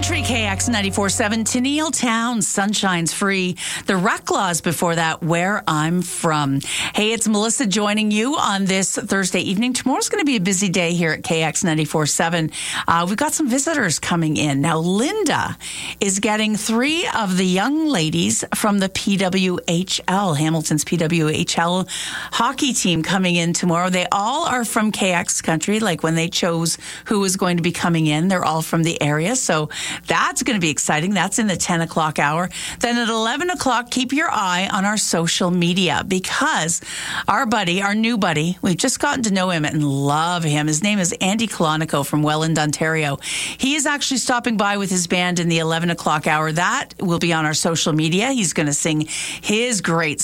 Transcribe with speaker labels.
Speaker 1: Country, KX 94.7, Tennille Town, Sunshine's Free. The Reclaws before that, Where I'm From. Hey, it's Melissa joining you on this Thursday evening. Tomorrow's going to be a busy day here at KX 94.7. We've got some visitors coming in. Now, Linda is getting 3 of the young ladies from the PWHL, Hamilton's PWHL hockey team coming in tomorrow. They all are from KX Country, like when they chose who was going to be coming in. They're all from the area, so that's going to be exciting. That's in the 10 o'clock hour. Then at 11 o'clock, keep your eye on our social media because our new buddy, we've just gotten to know him and love him. His name is Andy Colonico from Welland, Ontario. He is actually stopping by with his band in the 11 o'clock hour. That will be on our social media. He's going to sing his great